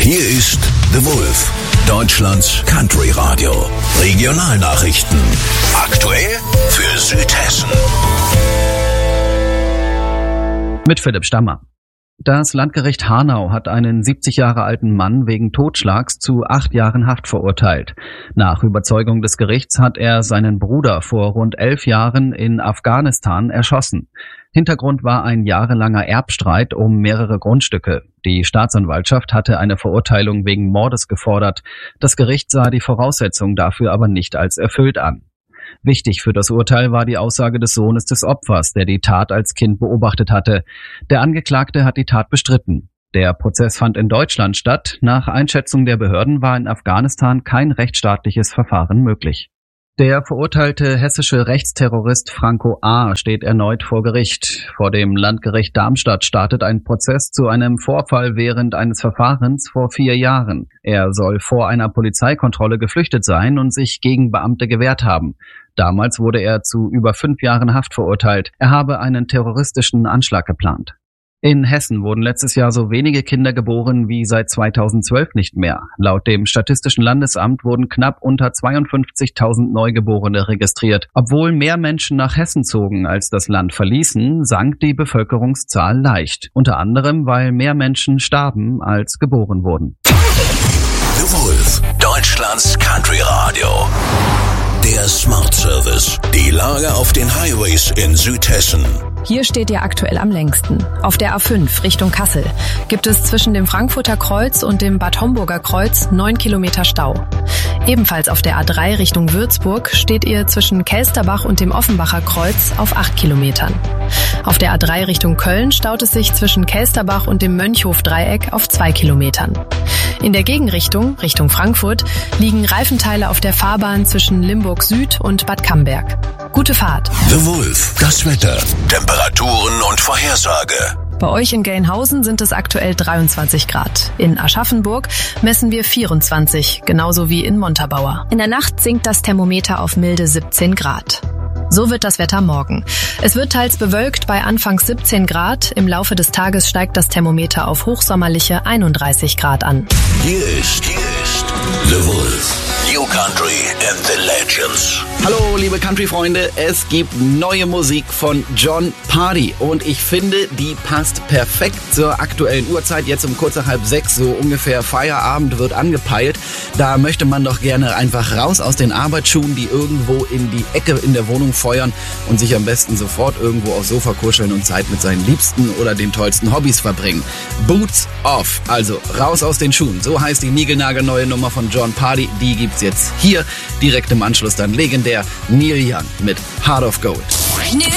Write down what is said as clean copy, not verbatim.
Hier ist The Wolf, Deutschlands Country Radio. Regionalnachrichten. Aktuell für Südhessen. Mit Philipp Stammer. Das Landgericht Hanau hat einen 70 Jahre alten Mann wegen Totschlags zu 8 Jahren Haft verurteilt. Nach Überzeugung des Gerichts hat er seinen Bruder vor rund 11 Jahren in Afghanistan erschossen. Hintergrund war ein jahrelanger Erbstreit um mehrere Grundstücke. Die Staatsanwaltschaft hatte eine Verurteilung wegen Mordes gefordert. Das Gericht sah die Voraussetzung dafür aber nicht als erfüllt an. Wichtig für das Urteil war die Aussage des Sohnes des Opfers, der die Tat als Kind beobachtet hatte. Der Angeklagte hat die Tat bestritten. Der Prozess fand in Deutschland statt. Nach Einschätzung der Behörden war in Afghanistan kein rechtsstaatliches Verfahren möglich. Der verurteilte hessische Rechtsterrorist Franco A. steht erneut vor Gericht. Vor dem Landgericht Darmstadt startet ein Prozess zu einem Vorfall während eines Verfahrens vor 4 Jahren. Er soll vor einer Polizeikontrolle geflüchtet sein und sich gegen Beamte gewehrt haben. Damals wurde er zu über 5 Jahren Haft verurteilt. Er habe einen terroristischen Anschlag geplant. In Hessen wurden letztes Jahr so wenige Kinder geboren wie seit 2012 nicht mehr. Laut dem Statistischen Landesamt wurden knapp unter 52.000 Neugeborene registriert. Obwohl mehr Menschen nach Hessen zogen, als das Land verließen, sank die Bevölkerungszahl leicht. Unter anderem, weil mehr Menschen starben, als geboren wurden. The Wolf, Deutschlands Country Radio. Der Smart Service. Die Lage auf den Highways in Südhessen. Hier steht ihr aktuell am längsten. Auf der A5 Richtung Kassel gibt es zwischen dem Frankfurter Kreuz und dem Bad Homburger Kreuz 9 Kilometer Stau. Ebenfalls auf der A3 Richtung Würzburg steht ihr zwischen Kelsterbach und dem Offenbacher Kreuz auf 8 Kilometern. Auf der A3 Richtung Köln staut es sich zwischen Kelsterbach und dem Mönchhof-Dreieck auf 2 Kilometern. In der Gegenrichtung, Richtung Frankfurt, liegen Reifenteile auf der Fahrbahn zwischen Limburg Süd und Bad Camberg. Gute Fahrt. The Wolf, das Wetter, Temperaturen und Vorhersage. Bei euch in Gelnhausen sind es aktuell 23 Grad. In Aschaffenburg messen wir 24, genauso wie in Montabaur. In der Nacht sinkt das Thermometer auf milde 17 Grad. So wird das Wetter morgen. Es wird teils bewölkt bei anfangs 17 Grad. Im Laufe des Tages steigt das Thermometer auf hochsommerliche 31 Grad an. Hier ist The Wolf. New Country and the Legends. Hallo, liebe Country-Freunde, es gibt neue Musik von Jon Pardi und ich finde, die passt perfekt zur aktuellen Uhrzeit. Jetzt um kurz nach 5:30, so ungefähr Feierabend wird angepeilt. Da möchte man doch gerne einfach raus aus den Arbeitsschuhen, die irgendwo in die Ecke in der Wohnung feuern und sich am besten sofort irgendwo aufs Sofa kuscheln und Zeit mit seinen Liebsten oder den tollsten Hobbys verbringen. Boots off, also raus aus den Schuhen. So heißt die niegelnagelneue Nummer von Jon Pardi. Die gibt's jetzt hier direkt im Anschluss dann legendär Neil Young mit Heart of Gold.